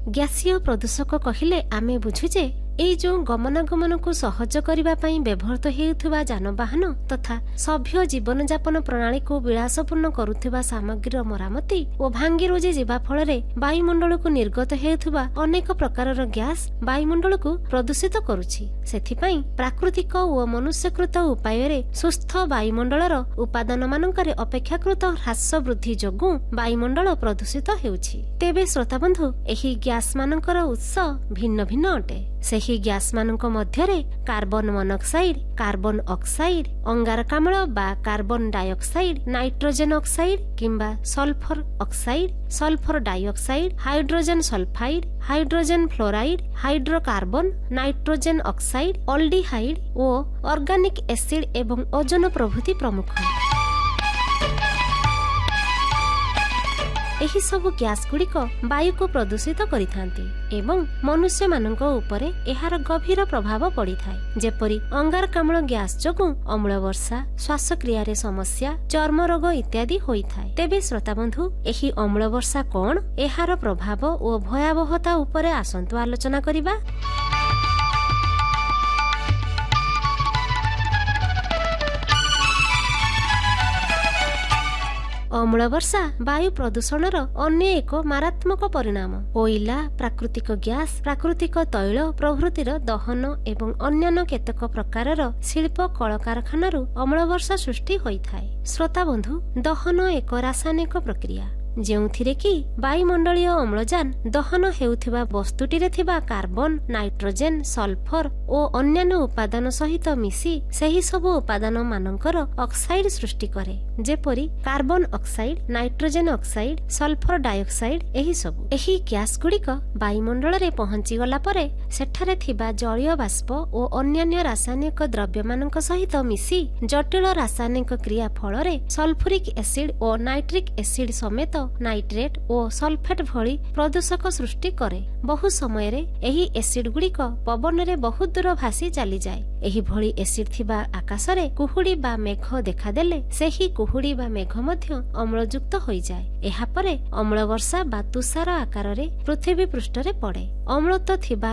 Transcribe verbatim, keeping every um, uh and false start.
ଗ୍ୟାସୀୟ ପ୍ରଦୂଷକ କହିଲେ ଆମେ ବୁଝୁଛେ এই ଯେଉଁ ଗମନାଗମନକୁ ସହଜ କରିବା ପାଇଁ ବ୍ୟବହୃତ ହେଉଥିବା ଯାନବାହନ ତଥା ସଭ୍ୟ ଜୀବନଯାପନ ପ୍ରଣାଳୀକୁ ବିଳାସପୂର୍ଣ୍ଣ କରୁଥିବା ସାମଗ୍ରୀର ମରାମତି ଓ ଭାଙ୍ଗିରୁଜି ଯିବା ଫଳରେ ବାୟୁମଣ୍ଡଳକୁ ନିର୍ଗତ ହେଉଥିବା ଅନେକ ପ୍ରକାରର ଗ୍ୟାସ୍ ବାୟୁମଣ୍ଡଳକୁ ପ୍ରଦୂଷିତ କରୁଛି। ସେଥିପାଇଁ ପ୍ରାକୃତିକ ଓ ମନୁଷ୍ୟକୃତ ଉପାୟରେ ସୁସ୍ଥ ବାୟୁମଣ୍ଡଳର ଉପାଦାନମାନଙ୍କରେ ଅପେକ୍ଷାକୃତ ହ୍ରାସ ବୃଦ୍ଧି ଯୋଗୁଁ ବାୟୁମଣ୍ଡଳ ପ୍ରଦୂଷିତ ହେଉଛି। ତେବେ ଶ୍ରୋତାବନ୍ଧୁ, ଏହି ଗ୍ୟାସମାନଙ୍କର ଉତ୍ସ ଭିନ୍ନ ଭିନ୍ନ ଅଟେ। ସେହି ଗ୍ୟାସମାନଙ୍କ ମଧ୍ୟରେ କାର୍ବନ ମନୋକ୍ସାଇଡ୍, କାର୍ବନ ଅକ୍ସାଇଡ୍, ଅଙ୍ଗାରକାମ୍ଳ ବା କାର୍ବନ ଡାଇଅକ୍ସାଇଡ୍, ନାଇଟ୍ରୋଜେନ ଅକ୍ସାଇଡ୍ କିମ୍ବା sulphur oxide, sulphur dioxide, hydrogen sulphide, hydrogen fluoride, hydrocarbon, nitrogen oxide, ଅଲ୍ଡିହାଇଡ୍ ଓ ଅର୍ଗାନିକ ଏସିଡ୍ ଏବଂ ଓଜୋନ ପ୍ରଭୃତି ପ୍ରମୁଖ। ଏହି ସବୁ ଗ୍ୟାସ୍ ଗୁଡ଼ିକ ବାୟୁକୁ ପ୍ରଦୂଷିତ କରିଥାନ୍ତି ଏବଂ ମନୁଷ୍ୟମାନଙ୍କ ଉପରେ ଏହାର ଗଭୀର ପ୍ରଭାବ ପଡ଼ିଥାଏ। ଯେପରି ଅଙ୍ଗାରକାମ୍ଳ ଗ୍ୟାସ୍ ଯୋଗୁଁ ଅମ୍ଳ ବର୍ଷା, ଶ୍ୱାସକ୍ରିୟାରେ ସମସ୍ୟା, ଚର୍ମ ରୋଗ ଇତ୍ୟାଦି ହୋଇଥାଏ। ତେବେ ଶ୍ରୋତାବନ୍ଧୁ, ଏହି ଅମ୍ଳ ବର୍ଷା କଣ, ଏହାର ପ୍ରଭାବ ଓ ଭୟାବହତା ଉପରେ ଆସନ୍ତୁ ଆଲୋଚନା କରିବା। ଅମ୍ଳ ବର୍ଷା ବାୟୁ ପ୍ରଦୂଷଣର ଅନ୍ୟ ଏକ ମାରାତ୍ମକ ପରିଣାମ। କୋଇଲା, ପ୍ରାକୃତିକ ଗ୍ୟାସ୍, ପ୍ରାକୃତିକ ତୈଳ ପ୍ରଭୃତିର ଦହନ ଏବଂ ଅନ୍ୟାନ୍ୟ କେତେକ ପ୍ରକାରର ଶିଳ୍ପ କଳକାରଖାନାରୁ ଅମ୍ଳ ବର୍ଷା ସୃଷ୍ଟି ହୋଇଥାଏ। ଶ୍ରୋତାବନ୍ଧୁ, ଦହନ ଏକ ରାସାୟନିକ ପ୍ରକ୍ରିୟା ଯେଉଁଥିରେ କି ବାୟୁମଣ୍ଡଳୀୟ ଅମ୍ଳଜାନ ଦହନ ହେଉଥିବା ବସ୍ତୁଟିରେ ଥିବା କାର୍ବନ, ନାଇଟ୍ରୋଜେନ, ସଲଫର ଓ ଅନ୍ୟାନ୍ୟ ଉପାଦାନ ସହିତ ମିଶି ସେହି ସବୁ ଉପାଦାନ ମାନଙ୍କର ଅକ୍ସାଇଡ୍ ସୃଷ୍ଟି କରେ, ଯେପରି carbon oxide, nitrogen oxide, sulphur dioxide. ଏହି ସବୁ ଏହି ଗ୍ୟାସ୍ ଗୁଡ଼ିକ ବାୟୁମଣ୍ଡଳରେ ପହଞ୍ଚିଗଲା ପରେ ସେଠାରେ ଥିବା ଜଳୀୟ ବାଷ୍ପ ଓ ଅନ୍ୟାନ୍ୟ ରାସାୟନିକ ଦ୍ରବ୍ୟମାନଙ୍କ ସହିତ ମିଶି ଜଟିଳ ରାସାୟନିକ କ୍ରିୟା ଫଳରେ ସଲଫୁରିକ ଏସିଡ୍ ଓ ନାଇଟ୍ରିକ ଏସିଡ୍ ସମେତ ନାଇଟ୍ରେଟ୍ ଓ ସଲଫେଟ ଭଳି ପ୍ରଦୂଷକ ସୃଷ୍ଟି କରେ। ବହୁ ସମୟରେ ଏହି ଏସିଡ୍ ଗୁଡ଼ିକ ପବନରେ ବହୁତ ଦୂର ଭାସି ଚାଲିଯାଏ। ଏହିଭଳି ଏସିଡ୍ ଥିବା ଆକାଶରେ କୁହୁଡି ବା ମେଘ ଦେଖାଦେଲେ ସେହି କୁହୁଡି ବା ମେଘ ମଧ୍ୟ ଅମ୍ଳଯୁକ୍ତ ହୋଇଯାଏ। ଏହାପରେ ଅମ୍ଳ ବର୍ଷା ବା ତୁଷାର ଆକାରରେ ପୃଥିବୀ ପୃଷ୍ଠରେ ପଡେ। ଅମ୍ଳତ୍ୱ ଥିବା